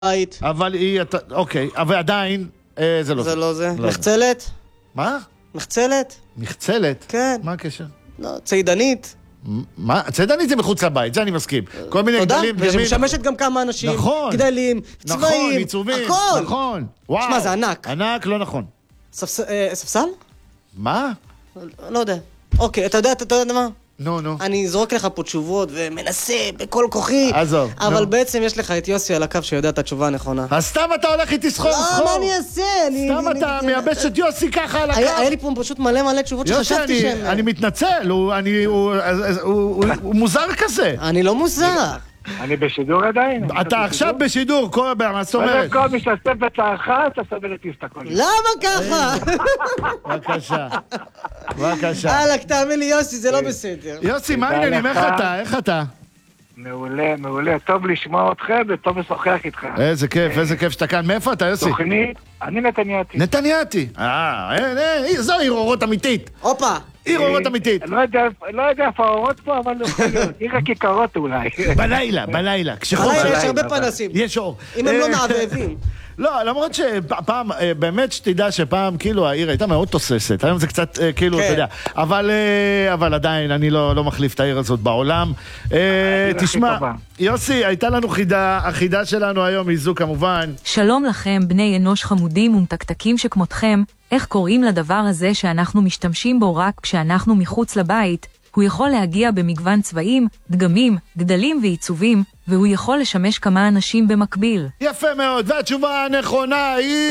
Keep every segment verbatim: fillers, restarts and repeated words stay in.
בית. אבל היא, אוקיי, אבל עדיין, זה לא זה. זה לא זה. מחצלת? מה? מחצלת? מחצלת? כן. מה הקשר? לא, ציידנית. מה? ציידנית זה מחוץ לבית, זה אני מסכים. כל מיני גדלים, תודה, ומשמשת גם כמה אנשים. נכון. גדלים, צבעים, נכון, עיצובים. הכל. נכון. וואו. שמע, זה ענק. ענק, לא נכון. ספסל? מה? לא יודע. אוקיי, אתה יודע, אתה יודע מה? נו, נו. אני זורק לך פה תשובות ומנסה בכל כוחי. עזוב. אבל בעצם יש לך את יוסי על הקו שיודע את התשובה הנכונה. אז סתם אתה הולך איתי סחור סחור. לא, מה אני אעשה? סתם אתה מייבש את יוסי ככה על הקו. היה לי פה פשוט מלא מלא תשובות שחשבתי שהן... יוסי, אני מתנצל, הוא מוזר כזה. אני לא מוזר. אני בשידור עדיין. אתה עכשיו בשידור, מה זאת אומרת? כל משתתף בצערך, אתה סבל את יסתכל. למה ככה? בבקשה, בבקשה. אלק, תאמין לי יוסי, זה לא בסדר. יוסי, מה העניינים? איך אתה? איך אתה? מעולה, מעולה. טוב לשמוע אתכם וטוב לשוחח איתך. איזה כיף, איזה כיף שאתה כאן. מאיפה אתה, יוסי? תוכנית, אני נתניאתי. נתניאתי. אה, זו עיר אורות אמיתית. הופה. עיר אורות אמיתית. לא יודע איפה האורות פה, אבל עיר הכיכרות אולי. בלילה, בלילה. בלילה יש הרבה פנסים. יש אור. אם הם לא מעבבים. לא, למרות שפעם, באמת שתדע שפעם כאילו העיר הייתה מאוד תוססת, היום זה קצת כאילו, אתה יודע, אבל עדיין אני לא מחליף את העיר הזאת בעולם. תשמע, יוסי, הייתה לנו חידה, החידה שלנו היום היא זו כמובן. שלום לכם, בני אנוש חמודים ומתקתקים שכמותכם, איך קוראים לדבר הזה שאנחנו משתמשים בו רק כשאנחנו מחוץ לבית? הוא יכול להגיע במגוון צבעים, דגמים, גדלים ועיצובים, והוא יכול לשמש כמה אנשים במקביל. יפה מאוד, והתשובה הנכונה היא...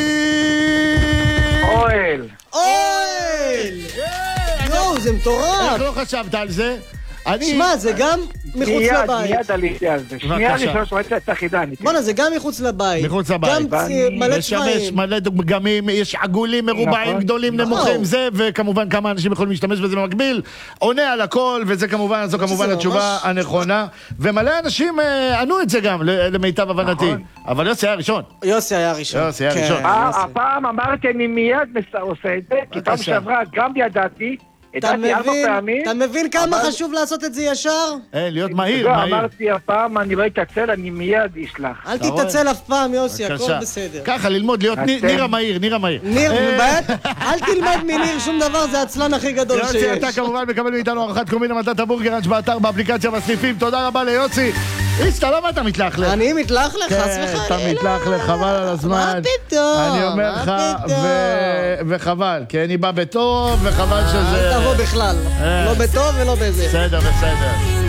אוהל. אוהל! יואו, זה מטורף! איך לא חשבת על זה? שמע, זה גם מחוץ לבית. מיד עליתי על זה. שנייה ראשונה שמעתי את החידה. בוא'נה, זה גם מחוץ לבית. מחוץ לבית. גם מלא צבעים. משמש מלא דגמים, יש עגולים, מרובעים, גדולים, נמוכים, זה, וכמובן כמה אנשים יכולים להשתמש בזה במקביל. עונה על הכל, וזה כמובן, זו כמובן התשובה הנכונה. ומלא אנשים ענו את זה גם, למיטב הבנתי. אבל יוסי היה ראשון. יוסי היה ראשון. יוסי היה ראשון. הפעם אמרתי, אני מיד עושה את זה, כי פעם שעברה גם ידעתי, אתה מבין, אתה מבין כמה חשוב לעשות את זה ישר? אה, להיות מהיר, לא, מהיר. אמרתי הפעם, אני לא אתעצל, אני מיד אשלח. אל תתעצל אף פעם, יוסי, הכל בסדר. ככה, ללמוד, להיות ניר המהיר, ניר המהיר. ניר, אל תלמד מניר שום דבר, זה הצלן הכי גדול שיש. יוסי, אתה כמובן מקבל מאיתנו ארוחת קומבינה מתת הבורגראנץ' באתר, באפליקציה, בסניפים. תודה רבה ליוסי. איסטה, למה אתה מתלכלך? אני מתלכלך, חס וחלילה. אתה מתלכלך, חבל על הזמן. מה פתאום? אני אומר לך, וחבל, כי אני בא בטוב, וחבל שזה... אל תבוא בכלל. לא בטוב ולא בזה. בסדר, בסדר.